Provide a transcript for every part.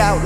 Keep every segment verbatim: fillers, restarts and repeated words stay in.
out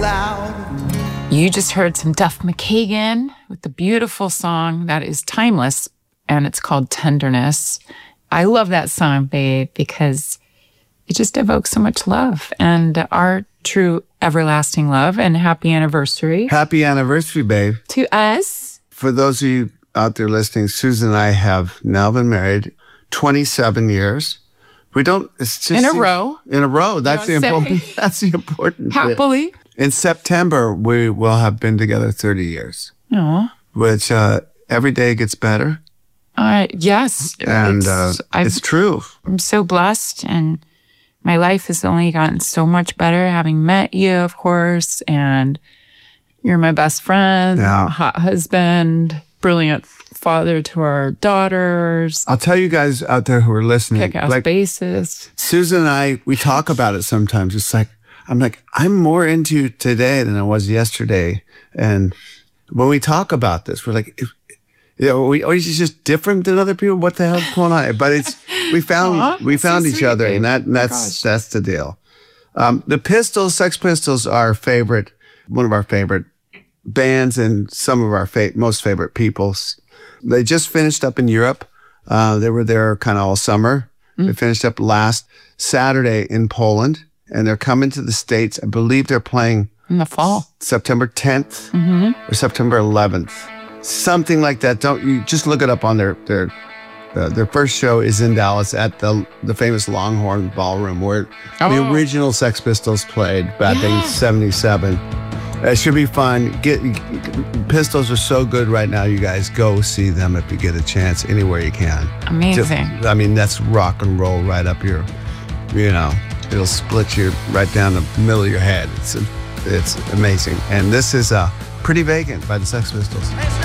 loud. You just heard some Duff McKagan with the beautiful song that is timeless, and it's called Tenderness. I love that song, babe, because it just evokes so much love and our true everlasting love. And happy anniversary. Happy anniversary, babe. To us. For those of you out there listening, Susan and I have now been married twenty-seven years. We don't, it's just. In a row. In a row. That's the important, that's the important bit. Happily. In September, we will have been together thirty years. Aw. Which uh, every day gets better. Uh, yes. And it's, uh, it's true. I'm so blessed, and my life has only gotten so much better having met you, of course, and you're my best friend, yeah. hot husband, brilliant father to our daughters. I'll tell you guys out there who are listening. Kick-ass like, bassist. Susan and I, we talk about it sometimes. It's like, I'm like, I'm more into you today than I was yesterday. And when we talk about this, we're like, if, you know, we always just different than other people. What the hell's going on? But it's, we found, Aww, we found so each sweet, other, babe. and that, and that's, oh that's the deal. Um, the Pistols, Sex Pistols are our favorite, one of our favorite bands and some of our fa- most favorite peoples. They just finished up in Europe. Uh, they were there kind of all summer. Mm. They finished up last Saturday in Poland, and they're coming to the States. I believe they're playing in the fall, September tenth mm-hmm. or September eleventh, something like that. Don't you just look it up on their their uh, their first show is in Dallas at the the famous Longhorn Ballroom where oh. the original Sex Pistols played back yeah. in seventy-seven. It should be fun. Get, Pistols are so good right now, you guys. Go see them if you get a chance, anywhere you can. Amazing. Just, I mean, that's rock and roll right up your, you know, it'll split you right down the middle of your head. It's it's amazing. And this is uh, Pretty Vacant by the Sex Pistols.